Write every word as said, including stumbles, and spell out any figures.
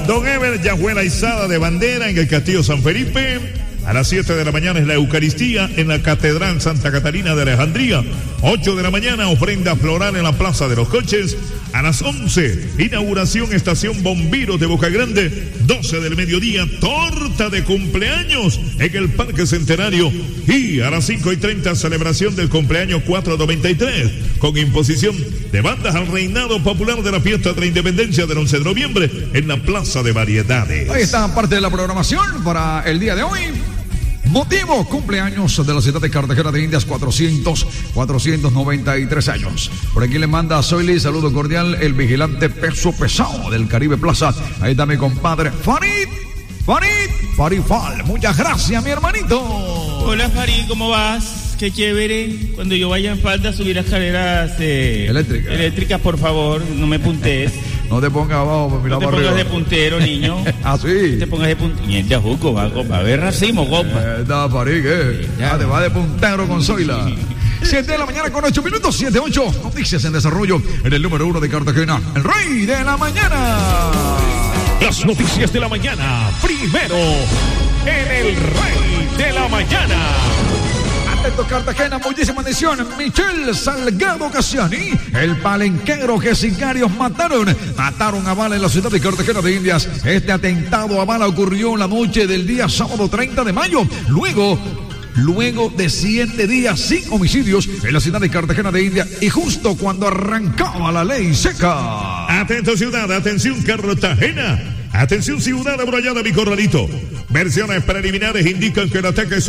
Don Ever Yahuela Izada de bandera en el Castillo San Felipe. A las siete de la mañana es la Eucaristía en la Catedral Santa Catarina de Alejandría. ocho de la mañana, ofrenda floral en la Plaza de los Coches. A las once, inauguración Estación Bomberos de Boca Grande. doce del mediodía, torta de cumpleaños en el Parque Centenario. Y a las cinco y treinta, celebración del cumpleaños cuatrocientos noventa y tres, con imposición de bandas al reinado popular de la fiesta de la Independencia del once de noviembre en la Plaza de Variedades. Ahí está parte de la programación para el día de hoy. Motivo, cumpleaños de la ciudad de Cartagena de Indias, cuatrocientos, cuatrocientos noventa y tres años. Por aquí le manda a Zoili, saludo cordial, el vigilante peso pesado del Caribe Plaza. Ahí está mi compadre Farid, Farid, Farid Fal. Muchas gracias, mi hermanito. Hola, Farid, ¿cómo vas? Qué chévere. Cuando yo vaya en falda a subir las escaleras eh, eléctricas, eléctricas, por favor, no me puntees. No te pongas abajo, mira no te para pongas arriba. de puntero, niño. Ah, sí. No te pongas de puntero. Mierda, Juco, va, va a ver racimo, compa. Está, Farid, ¿qué? Ya te va de puntero con Zoila. siete de la mañana con ocho minutos, siete, ocho. Noticias en desarrollo en el número uno de Cartagena, el rey de la mañana. Las noticias de la mañana, primero en el rey de la mañana. Atento Cartagena, muchísima atención. Michelle Salgado Cassiani, el palenquero que sicarios mataron. Mataron a bala en la ciudad de Cartagena de Indias. Este atentado a bala ocurrió en la noche del día sábado treinta de mayo. Luego... Luego de siete días sin homicidios en la ciudad de Cartagena de Indias y justo cuando arrancaba la ley seca. Atento ciudad, atención Cartagena. Atención ciudad abrollada, mi corralito. Versiones preliminares indican que el ataque es